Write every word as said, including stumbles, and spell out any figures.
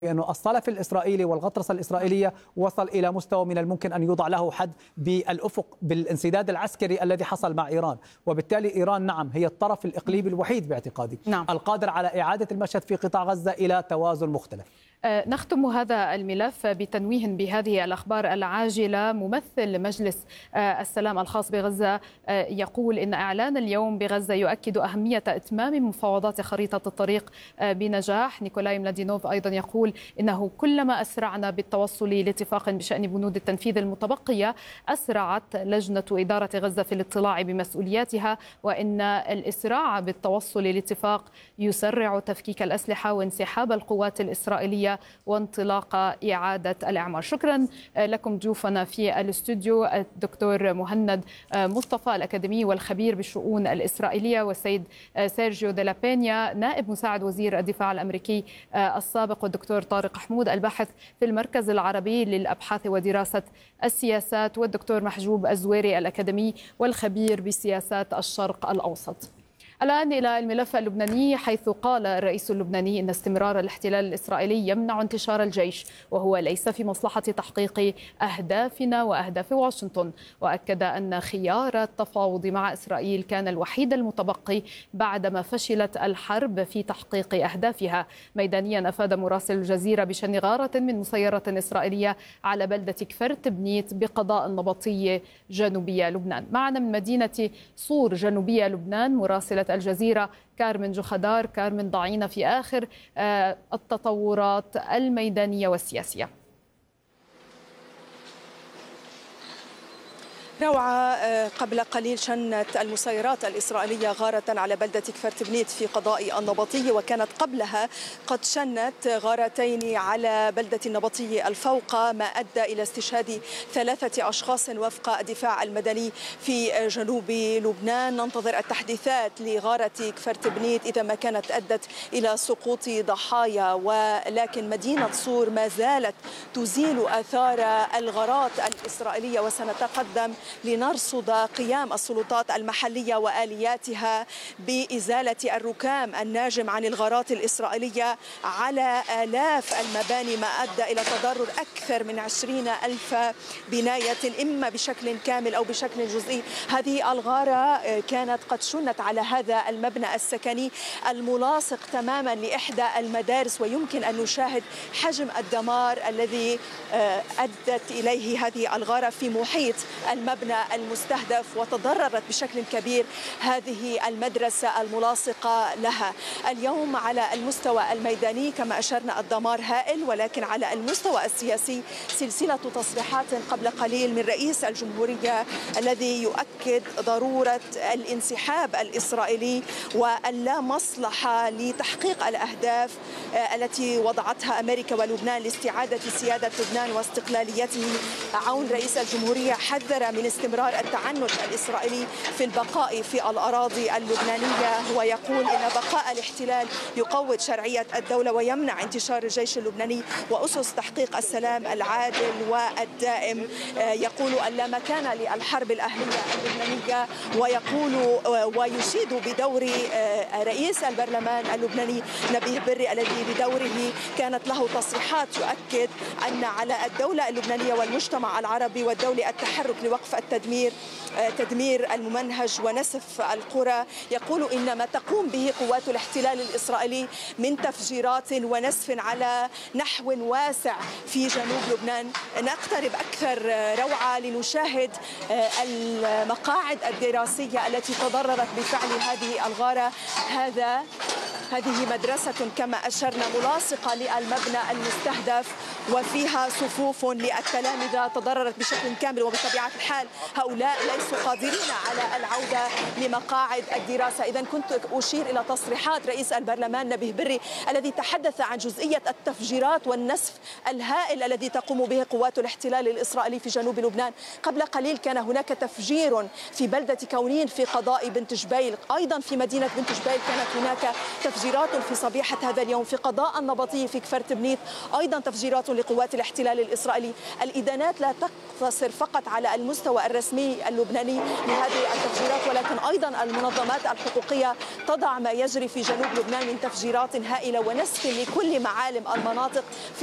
بأن الصلف الإسرائيلي والغطرسة الإسرائيلية وصل إلى مستوى من الممكن أن يوضع له حد بالأفق بالانسداد العسكري الذي حصل مع إيران، وبالتالي إيران نعم هي الطرف الإقليمي الوحيد باعتقادي نعم. القادر على إعادة المشهد في قطاع غزة إلى توازن مختلف. نختم هذا الملف بتنويه بهذه الأخبار العاجلة. ممثل مجلس السلام الخاص بغزة يقول إن إعلان اليوم بغزة يؤكد أهمية إتمام مفاوضات خريطة الطريق بنجاح. نيكولاي ملادينوف أيضا يقول إنه كلما أسرعنا بالتوصل لاتفاق بشأن بنود التنفيذ المتبقية أسرعت لجنة إدارة غزة في الاطلاع بمسؤولياتها، وإن الإسراع بالتوصل لاتفاق يسرع تفكيك الأسلحة وانسحاب القوات الإسرائيلية وانطلاق إعادة الإعمار. شكرا لكم ضيوفنا في الاستوديو الدكتور مهند مصطفى الأكاديمي والخبير بالشؤون الإسرائيلية، والسيد سيرجيو ديلا بينيا نائب مساعد وزير الدفاع الأمريكي السابق، والدكتور طارق حمود الباحث في المركز العربي للأبحاث ودراسة السياسات، والدكتور محجوب الزويري الأكاديمي والخبير بسياسات الشرق الأوسط. الآن إلى الملف اللبناني، حيث قال الرئيس اللبناني إن استمرار الاحتلال الإسرائيلي يمنع انتشار الجيش وهو ليس في مصلحة تحقيق أهدافنا وأهداف واشنطن، وأكد أن خيار التفاوض مع إسرائيل كان الوحيد المتبقي بعدما فشلت الحرب في تحقيق أهدافها. ميدانيا أفاد مراسل الجزيرة بشن غارة من مسيرة إسرائيلية على بلدة كفر تبنيت بقضاء النبطية جنوبية لبنان. معنا من مدينة صور جنوبية لبنان مراسلة الجزيرة كارمن جخدار. كارمن، ضعينا في آخر التطورات الميدانية والسياسية. روعة، قبل قليل شنت المسيرات الإسرائيلية غارة على بلدة كفر تبنيت في قضاء النبطية، وكانت قبلها قد شنت غارتين على بلدة النبطية الفوقة، ما أدى إلى استشهاد ثلاثة أشخاص وفق الدفاع المدني في جنوب لبنان. ننتظر التحديثات لغارة كفر تبنيت إذا ما كانت أدت إلى سقوط ضحايا، ولكن مدينة صور ما زالت تزيل آثار الغارات الإسرائيلية، وسنتقدم لنرصد قيام السلطات المحلية وآلياتها بإزالة الركام الناجم عن الغارات الإسرائيلية على آلاف المباني، ما أدى إلى تضرر أكثر من عشرين ألف بناية إما بشكل كامل أو بشكل جزئي. هذه الغارة كانت قد شنت على هذا المبنى السكني الملاصق تماما لإحدى المدارس، ويمكن أن نشاهد حجم الدمار الذي أدت إليه هذه الغارة في محيط المبنى المستهدف، وتضررت بشكل كبير هذه المدرسة الملاصقة لها. اليوم على المستوى الميداني كما أشرنا الدمار هائل، ولكن على المستوى السياسي سلسلة تصريحات قبل قليل من رئيس الجمهورية الذي يؤكد ضرورة الانسحاب الإسرائيلي واللا مصلحة لتحقيق الأهداف التي وضعتها أمريكا ولبنان لاستعادة سيادة لبنان واستقلاليته. عون رئيس الجمهورية حذر من استمرار التعنت الإسرائيلي في البقاء في الأراضي اللبنانية، هو يقول إن بقاء الاحتلال يقوض شرعية الدولة ويمنع انتشار الجيش اللبناني وأسس تحقيق السلام العادل والدائم. يقول أن لا مكان للحرب الأهلية اللبنانية، ويقول ويشيد بدور رئيس البرلمان اللبناني نبيه بري الذي بدوره كانت له تصريحات يؤكد أن على الدولة اللبنانية والمجتمع العربي والدولة التحرك لوقف التدمير تدمير الممنهج ونسف القرى. يقول إن ما تقوم به قوات الاحتلال الإسرائيلي من تفجيرات ونسف على نحو واسع في جنوب لبنان. نقترب أكثر روعة لنشاهد المقاعد الدراسية التي تضررت بفعل هذه الغارة. هذا هذه مدرسة كما أشرنا ملاصقة للمبنى المستهدف، وفيها صفوف للتلامذة تضررت بشكل كامل، وبطبيعة الحال هؤلاء ليسوا قادرين على العودة لمقاعد الدراسة. إذن كنت أشير إلى تصريحات رئيس البرلمان نبيه بري الذي تحدث عن جزئية التفجيرات والنسف الهائل الذي تقوم به قوات الاحتلال الإسرائيلي في جنوب لبنان. قبل قليل كان هناك تفجير في بلدة كونين في قضاء بنت جبيل، أيضا في مدينة بنت جبيل كانت هناك تفجير تفجيرات في صبيحة هذا اليوم في قضاء النبطي في كفر تبنيت، أيضا تفجيرات لقوات الاحتلال الإسرائيلي. الإدانات لا تقتصر فقط على المستوى الرسمي اللبناني لهذه التفجيرات، ولكن أيضا المنظمات الحقوقية تضع ما يجري في جنوب لبنان من تفجيرات هائلة ونسف لكل معالم المناطق في